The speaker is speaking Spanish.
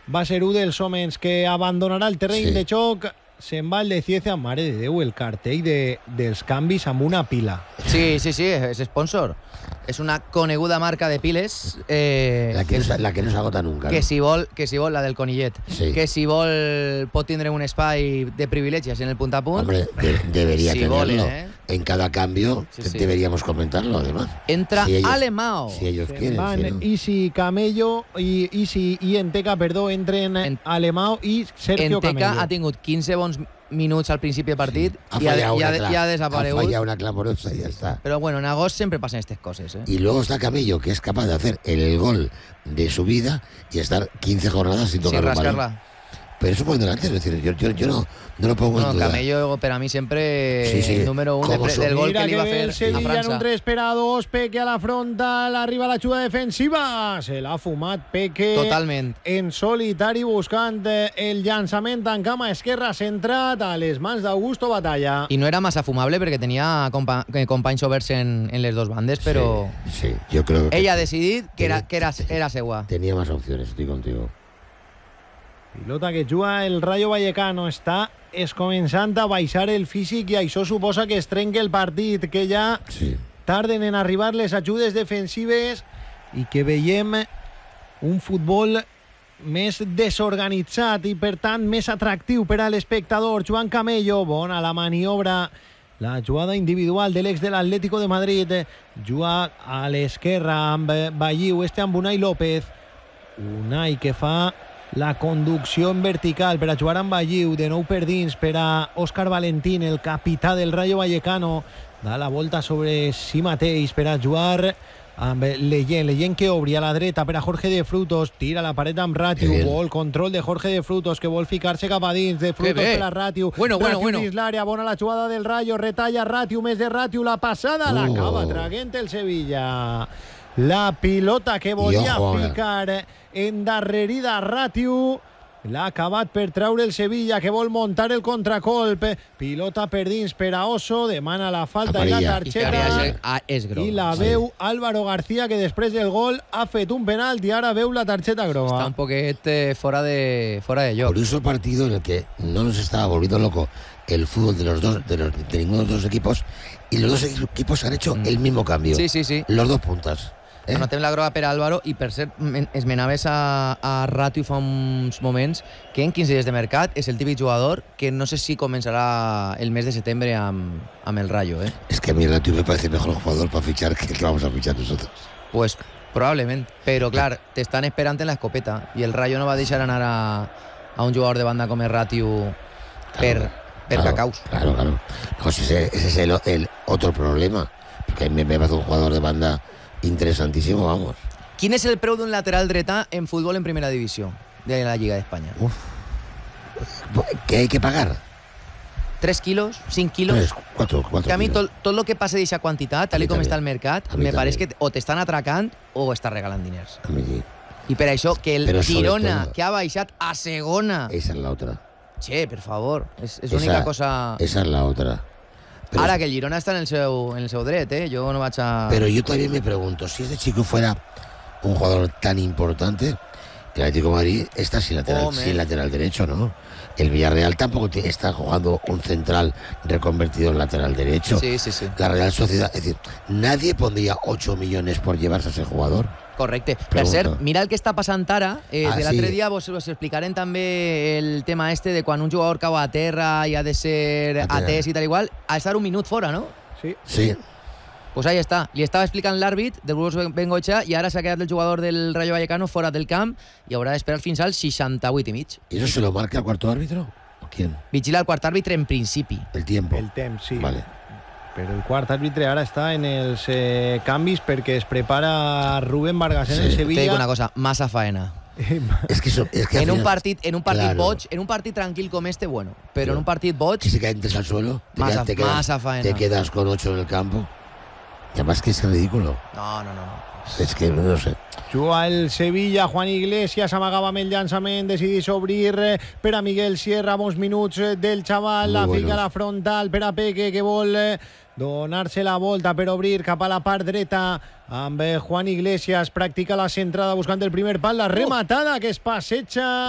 va ser un dels homes que abandonarà el terreny de xoc. Se'n va el de Cieza, mare de Déu, el cartell dels canvis amb una pila. Sí, és sponsor. És una coneguda marca de piles. La que no s'agota nunca. Que si vol, la del conillet. Sí. Que si vol pot tindre un espai de privilegios en el punta a punt. Hombre, debería si tenerlo. Volen, En cada cambio deberíamos comentarlo, además. Entra si ellos, Alemao. Si ellos quieren. Van ¿no? Isi Camello i Enteca, perdó, entren Alemao i Sergio Camello. Enteca ha tingut 15 bons minuts al principi del partit i ha desaparegut. Ha fallado una clamorosa y ya está. Pero bueno, en agost siempre pasan estas cosas. Y luego está Camello, que es capaz de hacer el gol de su vida y estar 15 jornadas sin tocar un balón. Pero eso por delante, es decir, yo no lo pongo en duda. Camello, per a mi sempre el número 1 del gol que li va fer el Sevilla a França. En un 3-2, Peque a la frontal, arriba la juga defensiva, se l'ha fumat Peque. Totalment. En solitari buscant el llançament en cama esquerra centrat a les mans d'Augusto Batalla. I no era massa fumable perquè tenia companys oberts en les dos bandes, però sí, yo creo que ell ha decidit que era seua. Tenía más opciones, estoy contigo. Pilota que juga el Rayo Vallecano, està començant a baixar el físic i això suposa que es trenque el partit, que ja tarden en arribar les ajudes defensives i que veiem un futbol més desorganitzat i per tant més atractiu per a l'espectador. Joan Camello, bona la maniobra, la jugada individual de l'ex de l'Atlético de Madrid, juga a l'esquerra amb Balliu, amb Unai López, Unai que fa la conducció en vertical per a jugar amb Balliu, de nou per dins per a Óscar Valentín, el capità del Rayo Vallecano, da la volta sobre si mateix per a jugar amb Leyen que obri a la dreta per a Jorge de Frutos, tira la paret amb Ratiu, vol control de Jorge de Frutos que vol ficar-se cap a dins, de Frutos per a Ratiu, bueno. dins l'àrea, bona la jugada del Rayo, retalla Ratiu, més de Ratiu, la passada l'acaba traguent el Sevilla. La pilota que volia ficar endarrerida Ratiu l'ha acabat per treure el Sevilla, que vol muntar el contracolp. Pilota per dins per a Oso, demana la falta i la targeta i la veu Álvaro García, que després del gol ha fet un penalti i ara veu la targeta groga. Está un poquet fuera de joc. Por eso partido en el que no nos estaba volviendo loco el fútbol de ninguno de los dos equipos, y los dos equipos han hecho el mismo cambio. Sí. Los dos puntas. Anotem la groga per a Álvaro i per cert esmenaves a Ratiu fa uns moments que en 15 dies de mercat és el típic jugador que no sé si començarà el mes de setembre amb el Rayo. Es que a mí Ratiu me parece mejor jugador para fichar que el que vamos a fichar nosotros. Pues probablement, però clar, t'estan esperant en la escopeta i el Rayo no va deixar anar a un jugador de banda com el Ratiu per cacaus. Claro. No, ese es el otro problema, porque a mí me parece un jugador de banda interesantísimo, vamos. Quin és el preu d'un lateral dretà en futbol en primera divisió de la Lliga d'Espanya? ¿Qué hay que pagar? 3 quilos, 5 quilos. 4 que a mi kilos. tot el que passa d'aquesta quantitat, tal com està el mercat, me pareix que o t'estan atracant o estàs regalant diners. A mí sí. I per això que el Pero Girona, todo, que ha baixat a segona... Esa es la otra. Che, per favor, és l'única cosa... Esa es la otra. Pero ahora que el Girona está en el seu dret, yo no vaig a... Pero yo también me pregunto, si este chico fuera un jugador tan importante, el Atlético de Madrid está sin lateral derecho, ¿no? El Villarreal tampoco está jugando un central reconvertido en lateral derecho. Sí. La Real Sociedad, es decir, nadie pondría 8 millones por llevarse a ese jugador. Correcte. Per cert, mira el que està passant ara. De l'altre dia vos explicarem també el tema de quan un jugador cau a terra i ha de ser atès i tal igual, ha d'estar un minut fora, ¿no? Sí. Pues ahí està. Li estava explicant l'àrbit del Burgos Bengoetxea i ara s'ha quedat el jugador del Rayo Vallecano fora del camp i haurà d'esperar fins al 68 i mig. ¿Y eso se lo marca el cuarto árbitro? ¿O quién? Vigila el quart àrbitre en principi. El tiempo. El temps, sí. Vale. Però el quart àrbitre ara està en els canvis perquè es prepara Rubén Vargas en el Sevilla. Te dic una cosa, massa faena. Es que en un partit boig, en un partit tranquil com este, bueno, però en un partit boig... Que si caes al suelo, massa faena. Te quedas con 8 en el campo. Y además que es ridículo. No. Es que no sé. Juga el Sevilla, Juan Iglesias amagava amb el llançament, decidís obrir per a Miguel Sierra, bons minuts del xaval, la fica a la frontal per a Peque, que vol donar-se la volta per obrir cap a la part dreta amb Juan Iglesias, practica la centrada buscant el primer pal, la rematada que es passeja